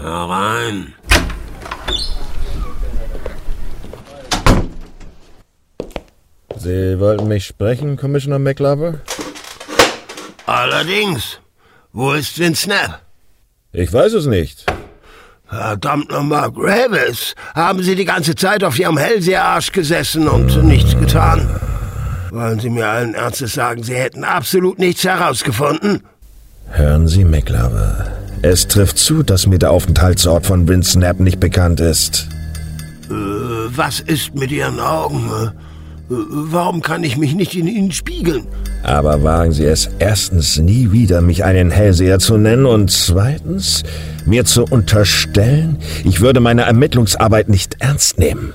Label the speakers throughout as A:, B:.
A: Herein.
B: Sie wollten mich sprechen, Commissioner McLover?
A: Allerdings. Wo ist Vince Knapp?
B: Ich weiß es nicht.
A: Verdammt nochmal, Graves. Haben Sie die ganze Zeit auf Ihrem Hellseherarsch gesessen und nichts getan? Wollen Sie mir allen Ernstes sagen, Sie hätten absolut nichts herausgefunden?
B: Hören Sie, McLover. Es trifft zu, dass mir der Aufenthaltsort von Vince Knapp nicht bekannt ist.
A: Was ist mit Ihren Augen? Warum kann ich mich nicht in ihnen spiegeln?
B: Aber wagen Sie es erstens nie wieder, mich einen Hellseher zu nennen und zweitens mir zu unterstellen, ich würde meine Ermittlungsarbeit nicht ernst nehmen.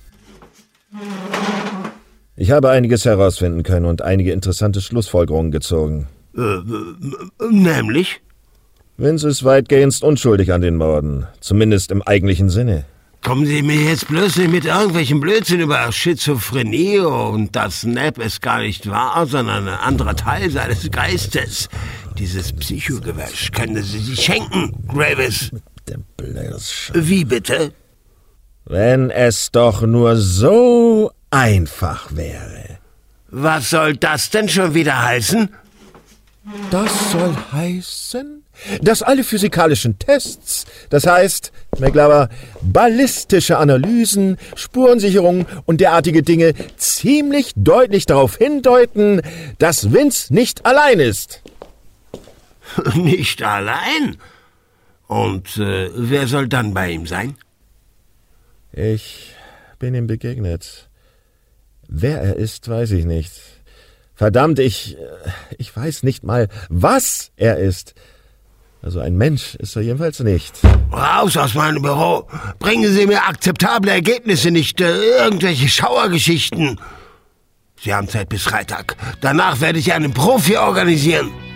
B: Ich habe einiges herausfinden können und einige interessante Schlussfolgerungen gezogen.
A: Nämlich?
B: Vince ist weitgehend unschuldig an den Morden, zumindest im eigentlichen Sinne.
A: Kommen Sie mir jetzt bloß nicht mit irgendwelchem Blödsinn über Schizophrenie und dass Knapp es gar nicht war, sondern ein anderer Teil seines Geistes. Dieses Psychogewäsch können Sie sich schenken, Graves. Wie bitte?
B: Wenn es doch nur so einfach wäre.
A: Was soll das denn schon wieder heißen?
B: Das soll heißen, dass alle physikalischen Tests, das heißt, McLover, ballistische Analysen, Spurensicherungen und derartige Dinge ziemlich deutlich darauf hindeuten, dass Vince nicht allein ist.
A: Nicht allein? Und wer soll dann bei ihm sein?
B: Ich bin ihm begegnet. Wer er ist, weiß ich nicht. Verdammt, ich weiß nicht mal, was er ist. Also ein Mensch ist er jedenfalls nicht.
A: Raus aus meinem Büro. Bringen Sie mir akzeptable Ergebnisse, nicht irgendwelche Schauergeschichten. Sie haben Zeit bis Freitag. Danach werde ich einen Profi organisieren.